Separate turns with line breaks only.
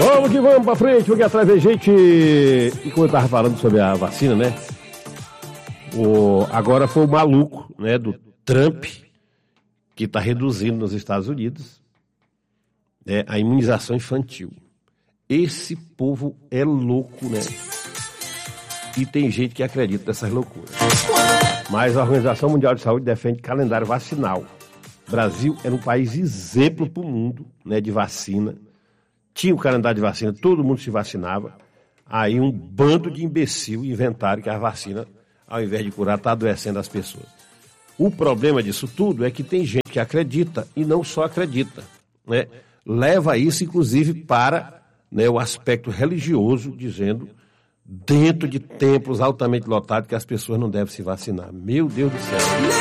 Vamos que vamos pra frente, porque atrás da gente. E como eu tava falando sobre a vacina, né? Agora foi o maluco, né, do Trump, que está reduzindo nos Estados Unidos, né, a imunização infantil. Esse povo é louco, né? E tem gente que acredita nessas loucuras. Mas a Organização Mundial de Saúde defende calendário vacinal. O Brasil era um país exemplo para o mundo, né, de vacina. Tinha o calendário de vacina, todo mundo se vacinava. Aí um bando de imbecil inventaram que a vacina, ao invés de curar, está adoecendo as pessoas. O problema disso tudo é que tem gente que acredita e não só acredita, né? Leva isso, inclusive, para, né, o aspecto religioso, dizendo, dentro de templos altamente lotados, que as pessoas não devem se vacinar. Meu Deus do céu!